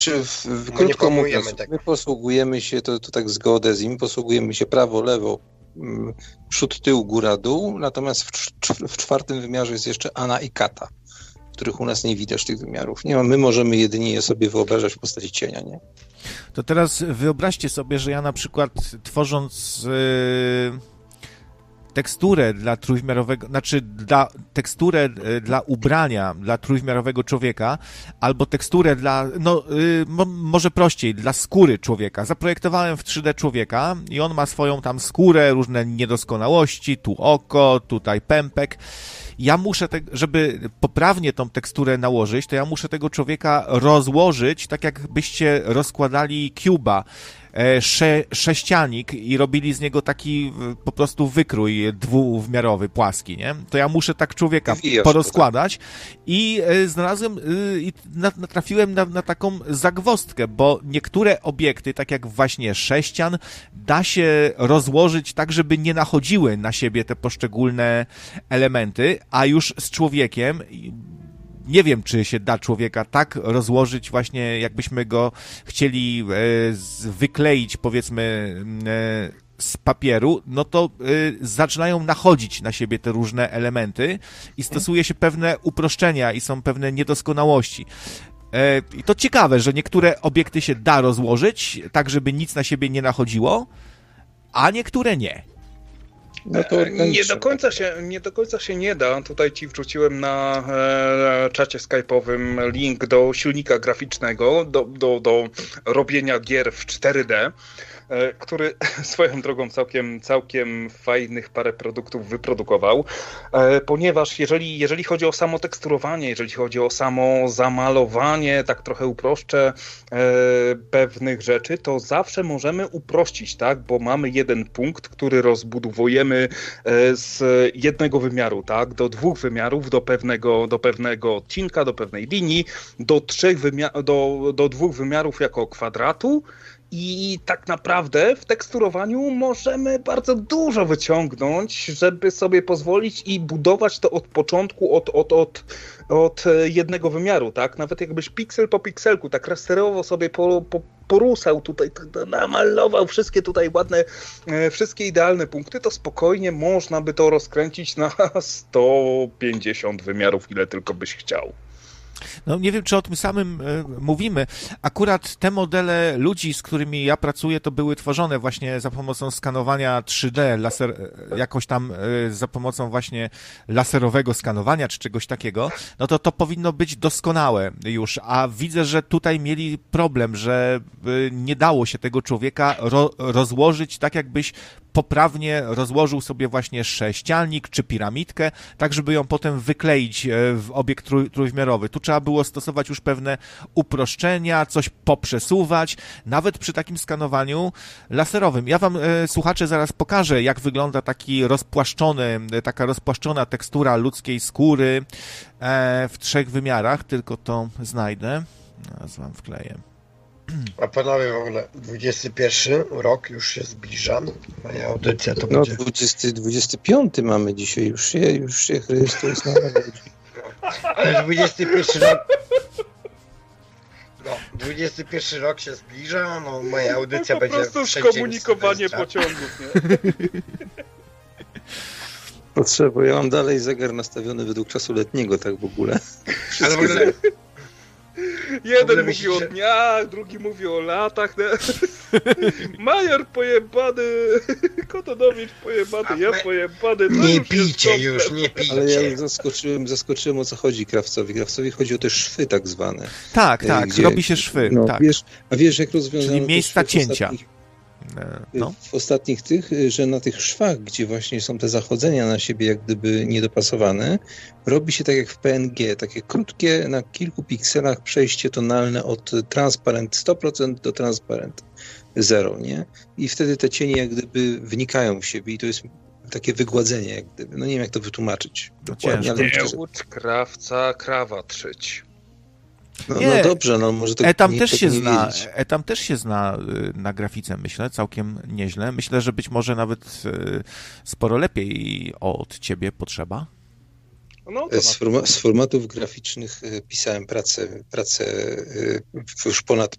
Krótko mówiąc, my posługujemy się, to tak z geodezji, posługujemy się prawo, lewo, przód, tył, góra, dół, natomiast w czwartym wymiarze jest jeszcze ana i kata, których u nas nie widać tych wymiarów. Nie, my możemy jedynie je sobie wyobrażać w postaci cienia, nie? To teraz wyobraźcie sobie, że ja na przykład tworząc teksturę dla trójwymiarowego, teksturę dla ubrania dla trójwymiarowego człowieka, albo teksturę dla, może prościej, dla skóry człowieka. Zaprojektowałem w 3D człowieka i on ma swoją tam skórę, różne niedoskonałości, tu oko, tutaj pępek. Ja muszę, żeby poprawnie tą teksturę nałożyć, to ja muszę tego człowieka rozłożyć, tak jakbyście rozkładali cuba, sześcianik i robili z niego taki po prostu wykrój dwuwymiarowy, płaski, nie? To ja muszę tak człowieka porozkładać i znalazłem i natrafiłem na taką zagwozdkę, bo niektóre obiekty, tak jak właśnie sześcian, da się rozłożyć tak, żeby nie nachodziły na siebie te poszczególne elementy, a już z człowiekiem nie wiem, czy się da człowieka tak rozłożyć właśnie, jakbyśmy go chcieli wykleić, powiedzmy, z papieru, no to zaczynają nachodzić na siebie te różne elementy i stosuje się pewne uproszczenia i są pewne niedoskonałości. I to ciekawe, że niektóre obiekty się da rozłożyć, tak żeby nic na siebie nie nachodziło, a niektóre nie. No to nie do końca się nie da. Tutaj ci wrzuciłem na czacie skype'owym link do silnika graficznego, do robienia gier w 4D, który swoją drogą całkiem fajnych parę produktów wyprodukował, ponieważ jeżeli chodzi o samo teksturowanie, jeżeli chodzi o samo zamalowanie, tak trochę uproszczę pewnych rzeczy, to zawsze możemy uprościć, tak, bo mamy jeden punkt, który rozbudowujemy z jednego wymiaru, tak, do dwóch wymiarów, do pewnego odcinka, do pewnej linii, do dwóch wymiarów jako kwadratu. I tak naprawdę w teksturowaniu możemy bardzo dużo wyciągnąć, żeby sobie pozwolić i budować to od początku, od jednego wymiaru, tak? Nawet jakbyś piksel po pikselku, tak rasterowo sobie porusał tutaj, namalował wszystkie tutaj ładne, wszystkie idealne punkty, to spokojnie można by to rozkręcić na 150 wymiarów, ile tylko byś chciał. No nie wiem, czy o tym samym mówimy. Akurat te modele ludzi, z którymi ja pracuję, to były tworzone właśnie za pomocą skanowania 3D, jakoś tam za pomocą właśnie laserowego skanowania, czy czegoś takiego, no to powinno być doskonałe już, a widzę, że tutaj mieli problem, że nie dało się tego człowieka rozłożyć tak, jakbyś poprawnie rozłożył sobie właśnie sześcianik czy piramidkę, tak żeby ją potem wykleić w obiekt trójwymiarowy. Tu trzeba było stosować już pewne uproszczenia, coś poprzesuwać, nawet przy takim skanowaniu laserowym. Ja wam, słuchacze, zaraz pokażę, jak wygląda taka rozpłaszczona tekstura ludzkiej skóry w 3 wymiarach, tylko to znajdę. Zaraz wam wkleję. A panowie, w ogóle 21 rok już się zbliża. Moja audycja to będzie... 25 mamy dzisiaj, już się Chrystus narodził. Ale 21 rok... No, 21 rok się zbliża, no moja audycja będzie... Po prostu skomunikowanie pociągów, nie? Potrzebuję, ja mam dalej zegar nastawiony według czasu letniego, tak w ogóle. Ale w ogóle... Jeden mówi o dniach, drugi mówi o latach. Major pojebany, Kotonowicz pojebany, ja pojebany. Nie pijcie już, nie pijcie. Ale ja zaskoczyłem o co chodzi Krawcowi. Krawcowi chodzi o te szwy tak zwane. Tak, robi się szwy. No, tak. Wiesz jak rozwiązano... Czyli miejsca cięcia. W ostatnich że na tych szwach, gdzie właśnie są te zachodzenia na siebie jak gdyby niedopasowane, robi się tak jak w PNG, takie krótkie, na kilku pikselach przejście tonalne od transparent 100% do transparent 0, nie? I wtedy te cienie jak gdyby wnikają w siebie i to jest takie wygładzenie jak gdyby. No nie wiem jak to wytłumaczyć dokładnie. Ale nie ucz krawca krawat szyć. No dobrze, no może to Etam też się zna na grafice, myślę, całkiem nieźle. Myślę, że być może nawet sporo lepiej od ciebie potrzeba. No, z formatów graficznych pisałem pracę już ponad